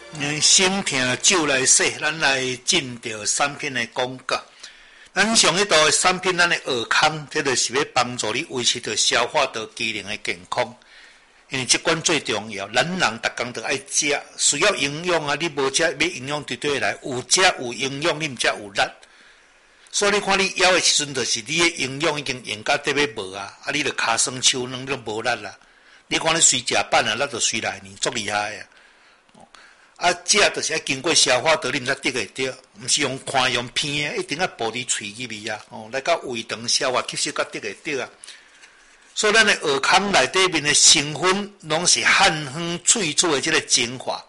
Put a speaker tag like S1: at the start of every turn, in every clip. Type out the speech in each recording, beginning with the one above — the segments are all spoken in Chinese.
S1: 心疼酒来洗，咱来进到产品的广告。咱上一道的产品，咱的尔康，这就是要帮助你维持着消化道机能的健康。因为这款最重要，咱人逐工都爱食，需要营养啊！你无食，要营养对对来，有食有营养，你毋才有力。所以你看你枵的时阵，就是你的营养已经用到底要无啊！啊，你著骹酸手软，你都无力啦。你看你随食饭啊，咱就随来呢，足厉害啊！啊，食就是要经过消化道，你毋才得会着，毋是用看用片的，一定要步伫喙入面啊！来到胃肠消化吸收，才得会着啊！所以咱的尔康内底面的成分，拢是汉方萃取的这个精华，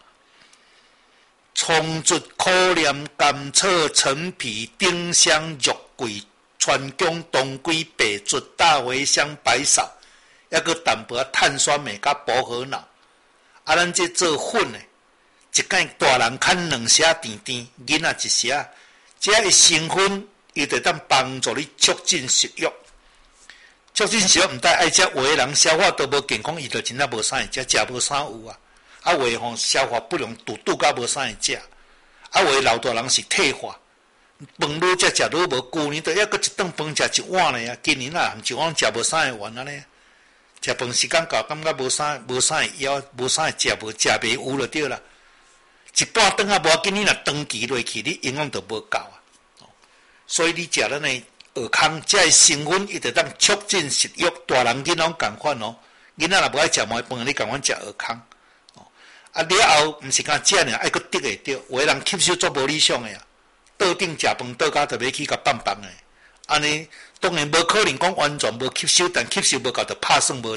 S1: 葱竹、苦莲、甘草、陈皮、丁香、肉桂、川芎、当归、白术、大茴香、白芍，还佫淡薄碳酸镁甲薄荷脑。啊，咱这做粉的，一间大人啃2匙甜甜，囡仔1匙，这个成分伊就当帮助你促进食欲。促进食欲毋但爱食，有的人消化都无健康，伊就真正无啥会食，食无啥有啊。啊，有的消化不良，拄甲无啥会食。啊，有的老大人是退化，饭愈食愈无，旧年都还佫一顿饭食1碗咧啊，今年啊1碗食无啥会完啊咧。食饭时间到，感觉无啥会枵，无啥会食，无食袂有就对啦。一半顿啊无要紧，你若长期落去，你营养就无够啊。所以你食咱的尔康，这个成分伊就当促进食欲，大人囡拢共款哦。囡仔若无爱食糜饭，你共款食尔康。啊了后，毋是干食尔，爱佫得会着。有的人吸收足无理想的啊，桌顶食饭，桌骹就要去甲放放的。安尼当然无可能讲完全无吸收，但吸收无够就拍算无